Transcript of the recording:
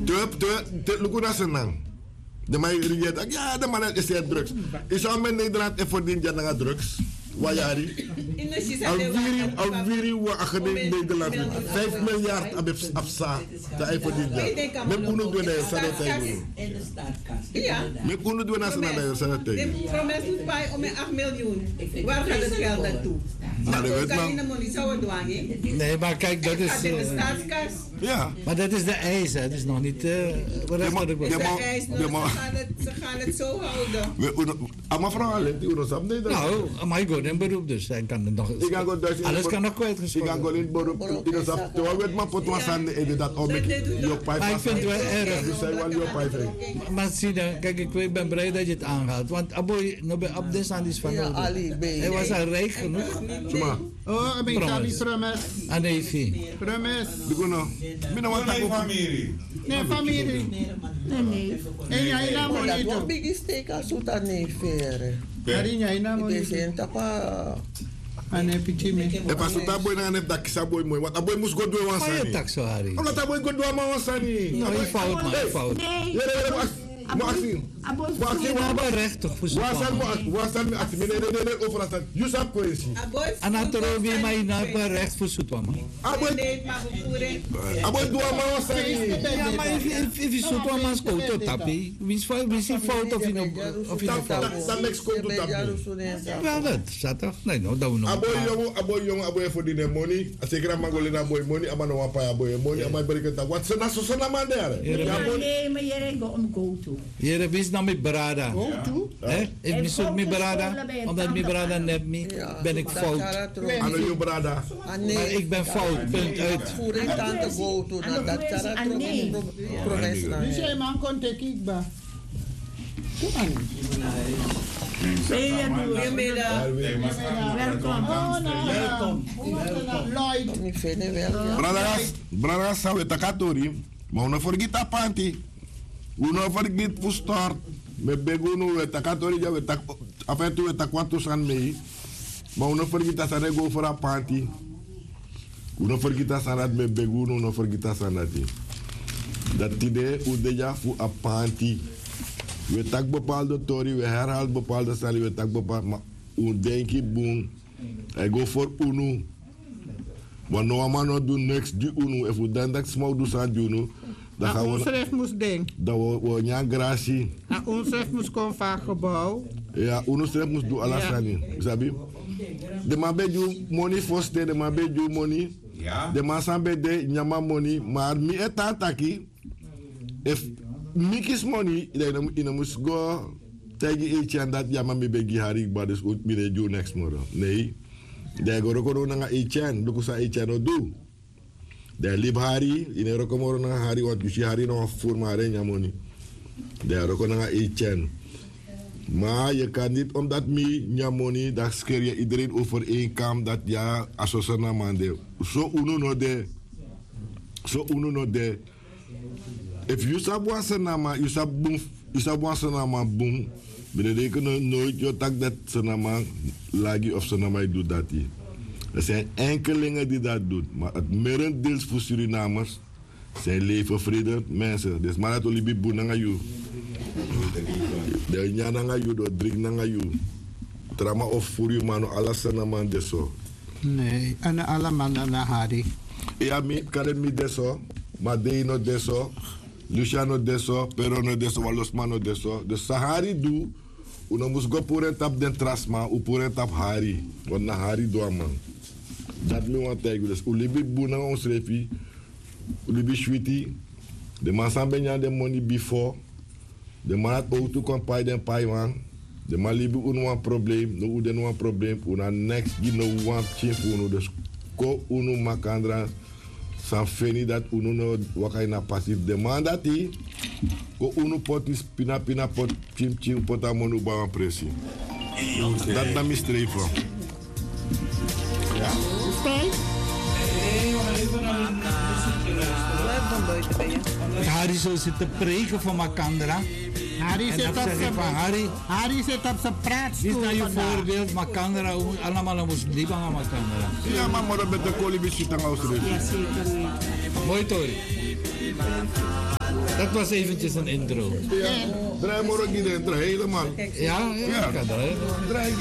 De Lukuna Senang. De man regeert. Ja, de man is hier drugs. Is al met Nederland en verdient ja naar drugs. Wajari. Alviri wa akadem Nederland. 5 miljard afsa. Dat hij verdient ja. Met uno doen hij zijn tijd. Ja. Met uno doen hij zijn tijd. De promes doet bij om 8 miljoen. Waar gaat het geld naartoe? Nee, maar kijk, dat is... in de staatskas. Ja. Maar dat is de eis, hè. Het is nog niet... Ze gaan het zo houden. Maar vooral, die uno sap Nederland. Nou, maar ik word in beroep, dus hij kan het nog... Alles kan nog kwijtgescholden. Ik ga in beroep. Ik sap, terwijl we het maar pot was aan de dat om je pijp. Maar ik vind het wel erg. Dus zij wel je pijp. Maar zie dan, kijk, ik ben blij dat je het aangaat. Want Aboy, no bij Abdesan is van nodig. Hij was al rijk genoeg. Oh, ik ben Sabi Promes. Ah, nee, Fie. Promes. Nee, familie. Nee, familie. Nee. En jij naam Dat niet. was big steek als het aan nee vere. Harin jij naam Ik niet. ben tapa. En heb je me. En pas dat boy na net dat kisa boy mooi. Want dat boy moest go doen Maar je wansani. tak zo, Harry. Omdat dat boy go doen wansani. Nou, je fout, man, je fout. Nee. Je hebt recht toch voor zo'n Anatorobi, maar je hebt recht voor zo'n man. Ja, maar if je zo'n man scoot tot tapi, wie is fout of je nog fout? Dat niks komt tot tapi. Wel, dat staat toch? Nee, nou, dat we nog. Aboy jongen, aboy voor die money. Als ik raam magolin aboy money, aber no wapa aboy money, aber berikken dat. Wat ze na zo na man daar? Nee, maar jij go om go to. Hier is dan met Brada. Go to? Ik mis ook met Brada, omdat met Brada neemt me, ben ik fout. Ano je Brada? Maar ik ben fout, punt uit. Voor een tante go to, dat cara promes na. Dus jij man kon te kiekba. Kom aan. Goedemiddag. Welkom. Welkom. Lloyd. Ik vind het wel. Brada sa we takatori, maar uno forget a panty. Uno forget voor start. Me beguno we takatori ja we tak afetu we takwanto san mei. Maar uno forget sa nego for a panty. Uno forget sa dat me beguno uno forget sa dat. Dat idee u deja voor a panty. We tak bepaalde tori, we herhaal bepaalde sali, we tak bepaalde, maar u denki boom. I go for unu. Maar no man no do next di unu. If we dan dat small do san di unu. Dan gaan we... Ons ref moest denken. Dan we nyan gracie. Ons ref moest komen van gebouw. Ja, unu ref moest do alasani. Sabi? De man beju money first day, de man beju money. Ja. De man san de nyama money. Maar mi etantaki. If Mickey's money, then you must go take each and that yama mi begi hari but is ut mi do next tomorrow. Nee. They go roko na each and look sa each and do. They live hari, in roko moro na hari wat you see hari no for mare nya money. They roko na each and. Maar je kan niet omdat mi nya money dat skeer je iedereen over één kam dat ja asosana mande. So uno no de. So uno no de. If you sabwa sanama, you sabwa sanama boom. Betekent nooit je tak dat sanama lagi of sanama doet dat hier. Er zijn enkelingen die dat doen, maar het merendeels voor Surinamers zijn levenvrede mensen. Dus maar dat olibi bunanga you. De nyananga you, de drinkanga you. Trama of voor je mano alles sanama deso. Nee, en alle mannen naar Harry. Ja, mi kan het mi deso, maar de no deso. Luciano deso, Perono deso, Walosmano deso. De Sahari do, uno mus go por tap den trasma, u por tap Hari. Want na Hari do man. Dat me want tegen dus. U libi buna ons refi, u libi sweetie. De man san benya de money before. De man hat auto kon pay den pay man. De man libi un wan probleem, no u den wan probleem. Una next gi no wan chip uno dus. Ko uno makandra. San feni dat uno no wakai na passief demanda ti ko uno potis pina pot chim pot amonu ba presi. Dat na mistreven. Ja. Stay. Harry zo zit te preken van Makandra. Harry zit op zijn praatstoel. Dit is nou je voorbeeld, Makandra, allemaal moest liever aan Makandra. Ja, maar maar met de kolibis zit aan ons. Mooi Tori. Dat was eventjes een intro. Draai maar ook niet in, draai helemaal. Ja, kan draaien. Draai